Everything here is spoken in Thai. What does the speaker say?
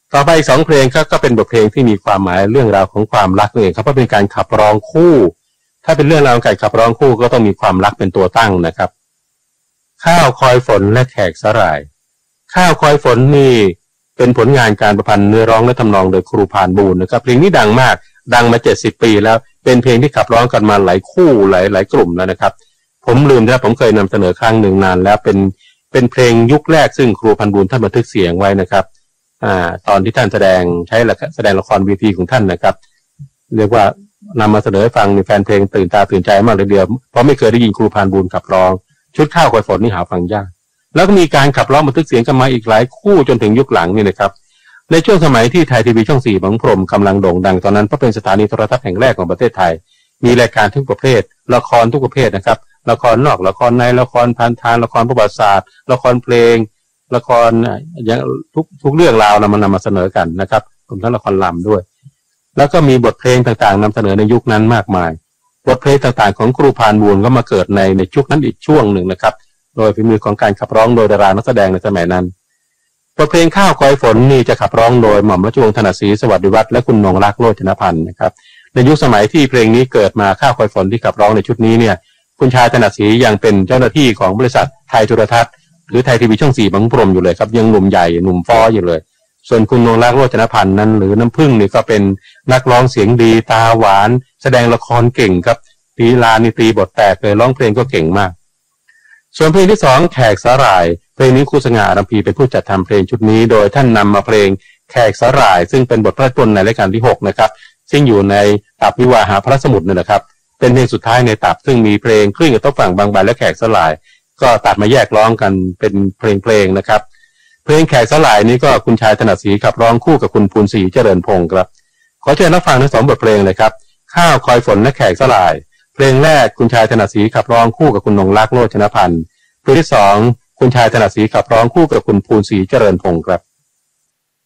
ต่อไป2เพลงก็เป็นบทเพลงที่มีความหมายเรื่องราวของความรักเองครับเพราะเป็นการขับร้องคู่ถ้าเป็นเรื่องราวของการขับร้องคู่ก็ต้องมีความรักเป็นตัวตั้งนะครับข้าวคอยฝนและแขกสลายข้าวคอยฝนนี่เป็นผลงานการประพันธ์เนื้อร้องและทำนองโดยครูพานบูรณ์นะครับเพลงนี้ดังมากดังมา70 ปีแล้วเป็นเพลงที่ขับร้องกันมาหลายคู่หลายกลุ่มแล้วนะครับผมลืมนะผมเคยนำเสนอครั้งหนึ่งนานแล้วเป็นเพลงยุคแรกซึ่งครูพานบูรณ์ท่านบันทึกเสียงไว้นะครับตอนที่ท่านแสดงละครเวทีของท่านนะครับเรียกว่านำมาเสนอให้ฟังในแฟนเพลงตื่นตาตื่นใจมากเลยเดียวเพราะไม่เคยได้ยินครูพานบูรณ์ขับร้องชุดข้าวคอยฝนนี่หาฟังยากแล้วก็มีการขับร้องบันทึกเสียงกันมาอีกหลายคู่จนถึงยุคหลังนี่นะครับในช่วงสมัยที่ไทยทีวีช่อง4บางพรมกำลังโด่งดังตอนนั้นเพราะเป็นสถานีโทรทัศน์แห่งแรกของประเทศไทยมีรายการทุกประเภทละครทุกประเภทนะครับละครนอกละครในละครพันธานละครประวัติศาสตร์ละครเพลงละครอย่างทุกเรื่องราวเรานำมาเสนอกันนะครับรวมทั้งละครลำด้วยแล้วก็มีบทเพลงต่างๆนำเสนอในยุคนั้นมากมายบทเพลงต่างๆของครูพานบูรณ์ก็มาเกิดในยุคนั้นอีกช่วงหนึ่งนะครับโดยฝีมือของการขับร้องโดยดารานักแสดงในสมัยนั้นบทเพลงข้าวคอยฝนนี่จะขับร้องโดยหม่อมราชวงศ์ถนัดศรีสวัสดิวัฒน์และคุณนงรักโรจนพันธ์นะครับในยุคสมัยที่เพลงนี้เกิดมาข้าวคอยฝนที่ขับร้องในชุดนี้เนี่ยคุณชายถนัดศรียังเป็นเจ้าหน้าที่ของบริษัทไทยโทรทัศน์หรือไทยทีวีช่อง4บางพรมอยู่เลยครับยังหนุ่มใหญ่หนุ่มฟ้ออยู่เลยส่วนคุณนงรักโรจนพันธ์นั้นหรือน้ำผึ้งนี่ก็เป็นนักร้องเสียงดีตาหวานแสดงละครเก่งครับลีลานี่ตีบทแตกเลยร้องเพลงก็เก่งมากส่วนเพลงที่2แขกสลายเพลงนี้ครูสง่าอรัมพีเป็นผู้จัดทำเพลงชุดนี้โดยท่านนำมาเพลงแขกสลายซึ่งเป็นบทพระราชนิพนธ์ในรายการที่6นะครับซึ่งอยู่ในตับวิวาหาพระสมุทรนี่แหละครับเป็นเพลงสุดท้ายในตับซึ่งมีเพลงคลื่นกระทบฝั่งบางใบและแขกสลายก็ตัดมาแยกร้องกันเป็นเพลงนะครับเพลงแขกสลายนี้ก็คุณชายถนัดศรีขับร้องคู่กับคุณภูนศรีเจริญพงศ์ครับขอเชิญรับฟังทั้ง2บทเพลงเลยครับข้าวคอยฝนและแขกสลายเพลงแรกคุณชายถนัดศรีขับร้องคู่กับคุณนงรักโรจนพันธ์เพลงที่2คุณชายถนัดศรีขับร้องคู่กับคุณภูนศรีเจริญพงศ์ครับ